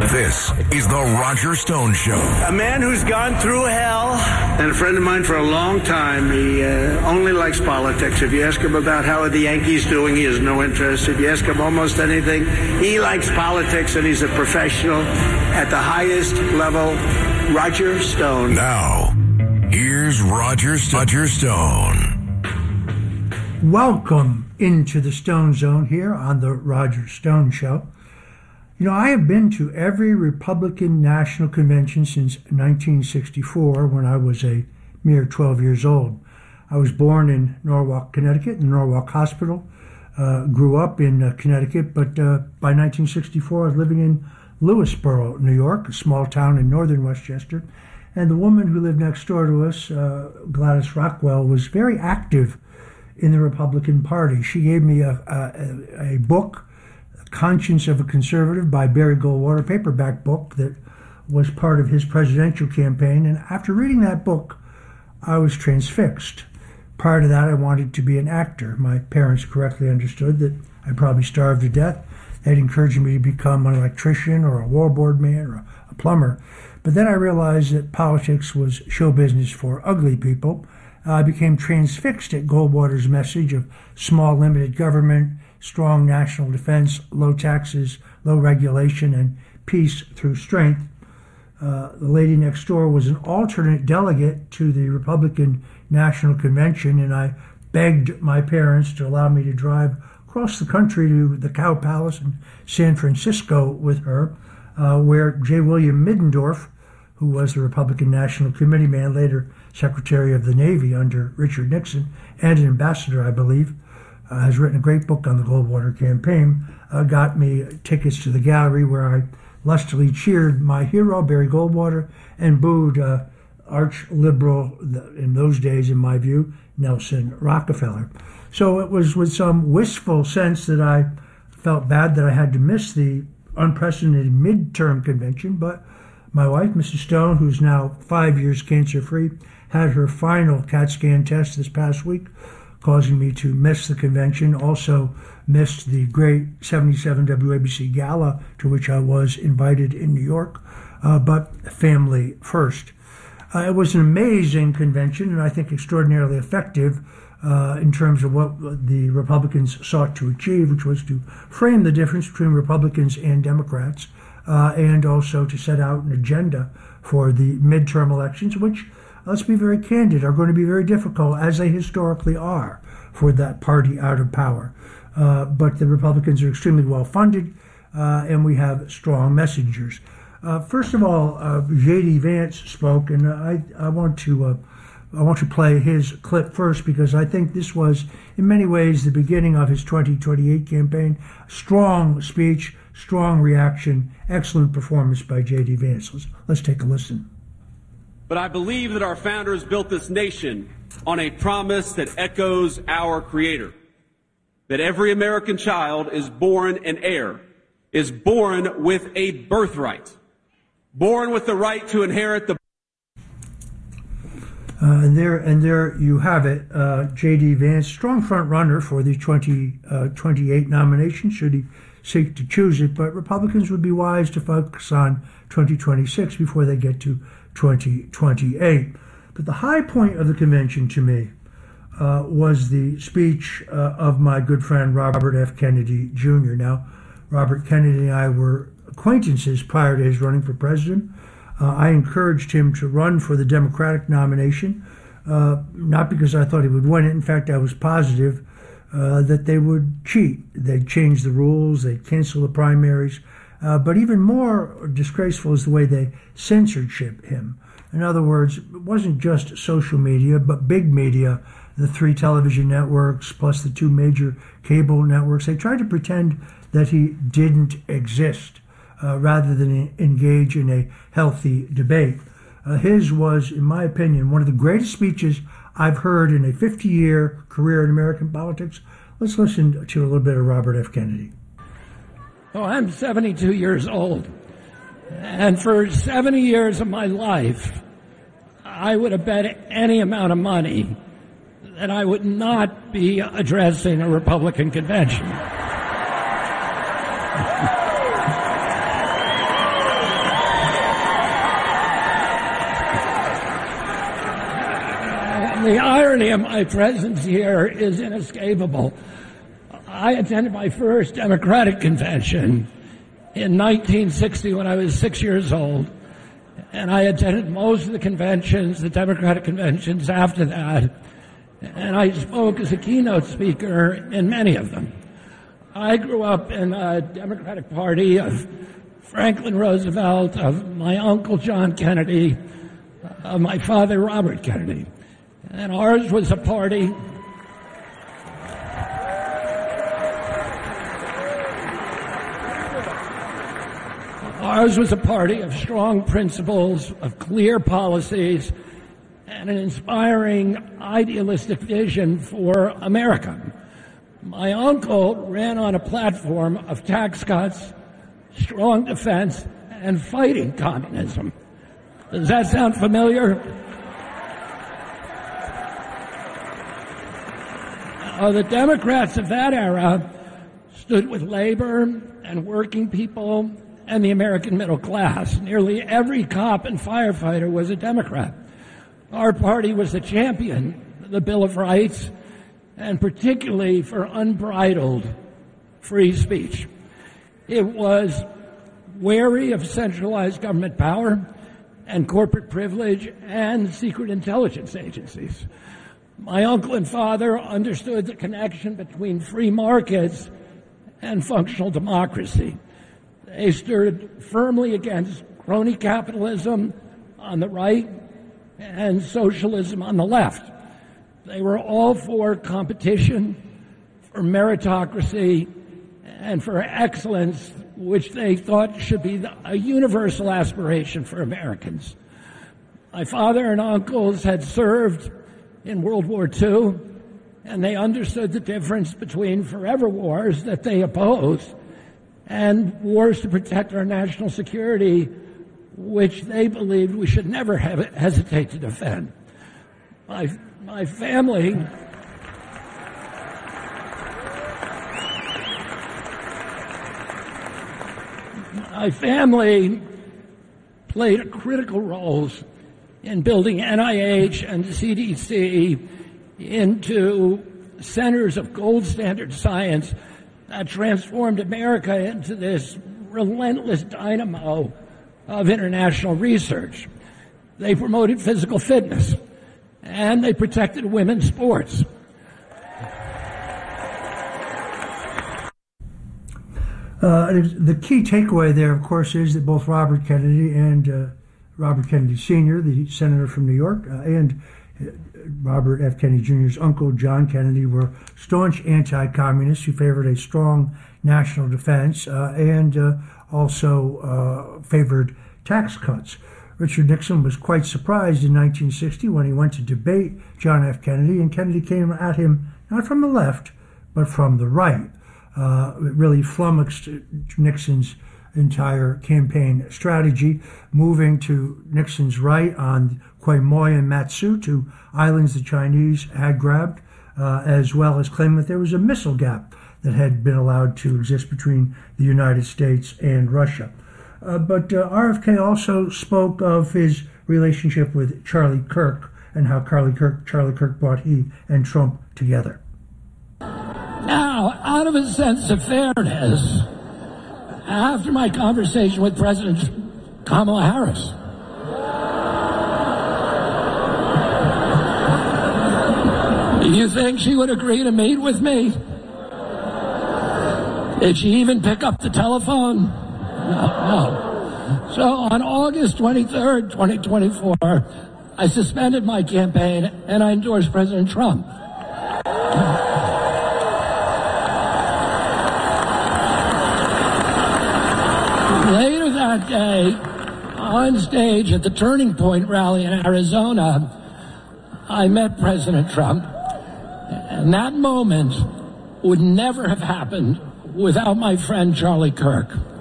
This is the Roger Stone Show. A man who's gone through hell, and a friend of mine for a long time. He only likes politics. If you ask him about how are the Yankees doing, he has no interest. If you ask him almost anything, he likes politics, and he's a professional at the highest level. Roger Stone. Now, here's Roger Stone. Welcome into the Stone Zone here on the Roger Stone Show. You know, I have been to every Republican National Convention since 1964 when I was a mere 12 years old. I was born in Norwalk, Connecticut, in the Norwalk Hospital. Grew up in Connecticut, but by 1964 I was living in Lewisboro, New York, a small town in northern Westchester. And the woman who lived next door to us, Gladys Rockwell, was very active in the Republican Party. She gave me a book, Conscience of a Conservative by Barry Goldwater, paperback book that was part of his presidential campaign. And after reading that book, I was transfixed. Prior to that, I wanted to be an actor. My parents correctly understood that I'd probably starve to death. They'd encouraged me to become an electrician or a wallboard man or a plumber. But then I realized that politics was show business for ugly people. I became transfixed at Goldwater's message of small, limited government, strong national defense, low taxes, low regulation, and peace through strength. The lady next door was an alternate delegate to the Republican National Convention, and I begged my parents to allow me to drive across the country to the Cow Palace in San Francisco with her, where J. William Middendorf, who was the Republican National Committee man, later Secretary of the Navy under Richard Nixon, and an ambassador, I believe, has written a great book on the Goldwater campaign, got me tickets to the gallery where I lustily cheered my hero, Barry Goldwater, and booed arch liberal, in those days, in my view, Nelson Rockefeller. So it was with some wistful sense that I felt bad that I had to miss the unprecedented midterm convention, but my wife, Mrs. Stone, who's now 5 years cancer-free, had her final CAT scan test this past week, causing me to miss the convention. Also missed the great 77 WABC Gala, to which I was invited in New York, but family first. It was an amazing convention, and I think extraordinarily effective in terms of what the Republicans sought to achieve, which was to frame the difference between Republicans and Democrats, and also to set out an agenda for the midterm elections, which, let's be very candid, are going to be very difficult, as they historically are, for that party out of power. But the Republicans are extremely well funded, and we have strong messengers. First of all, J.D. Vance spoke, and I want to play his clip first because I think this was, in many ways, the beginning of his 2028 campaign. Strong speech, strong reaction, excellent performance by J.D. Vance. Let's take a listen. But I believe that our founders built this nation on a promise that echoes our Creator, that every American child is born an heir, is born with a birthright, born with the right to inherit the... And there you have it, J.D. Vance, strong front runner for the 2028 nomination, should he seek to choose it. But Republicans would be wise to focus on 2026 before they get to 2028. But the high point of the convention to me was the speech of my good friend Robert F. Kennedy Jr. Now, Robert Kennedy and I were acquaintances prior to his running for president. I encouraged him to run for the Democratic nomination, not because I thought he would win it. In fact, I was positive that they would cheat. They'd change the rules, they'd cancel the primaries. But even more disgraceful is the way they censorship him. In other words, it wasn't just social media, but big media, the 3 television networks, plus the 2 major cable networks. They tried to pretend that he didn't exist, rather than engage in a healthy debate. His was, in my opinion, one of the greatest speeches I've heard in a 50-year career in American politics. Let's listen to a little bit of Robert F. Kennedy. Oh, I'm 72 years old, and for 70 years of my life, I would have bet any amount of money that I would not be addressing a Republican convention. The irony of my presence here is inescapable. I attended my first Democratic convention in 1960 when I was 6 years old, and I attended most of the conventions, the Democratic conventions after that, and I spoke as a keynote speaker in many of them. I grew up in a Democratic Party of Franklin Roosevelt, of my uncle John Kennedy, of my father Robert Kennedy. And ours was a party of strong principles, of clear policies, and an inspiring idealistic vision for America. My uncle ran on a platform of tax cuts, strong defense, and fighting communism. Does that sound familiar? The Democrats of that era stood with labor and working people and the American middle class. Nearly every cop and firefighter was a Democrat. Our party was a champion of the Bill of Rights, and particularly for unbridled free speech. It was wary of centralized government power and corporate privilege and secret intelligence agencies. My uncle and father understood the connection between free markets and functional democracy. They stood firmly against crony capitalism on the right and socialism on the left. They were all for competition, for meritocracy, and for excellence, which they thought should be a universal aspiration for Americans. My father and uncles had served in World War II, and they understood the difference between forever wars that they opposed and wars to protect our national security, which they believed we should never hesitate to defend. My family played critical roles in building NIH and CDC into centers of gold standard science that transformed America into this relentless dynamo of international research. They promoted physical fitness, and they protected women's sports. The key takeaway there, of course, is that both Robert Kennedy and Robert Kennedy Sr., the senator from New York, and Robert F. Kennedy Jr.'s uncle, John Kennedy, were staunch anti-communists who favored a strong national defense and also favored tax cuts. Richard Nixon was quite surprised in 1960 when he went to debate John F. Kennedy, and Kennedy came at him not from the left, but from the right. It really flummoxed Nixon's entire campaign strategy, moving to Nixon's right on Quemoy and Matsu, two islands the Chinese had grabbed, as well as claiming that there was a missile gap that had been allowed to exist between the United States and Russia. But RFK also spoke of his relationship with Charlie Kirk and how Charlie Kirk brought he and Trump together. Now, out of a sense of fairness, after my conversation with President Kamala Harris, do you think she would agree to meet with me? Did she even pick up the telephone? No. So on August 23rd, 2024, I suspended my campaign and I endorsed President Trump. Later that day, on stage at the Turning Point rally in Arizona, I met President Trump, and that moment would never have happened without my friend Charlie Kirk.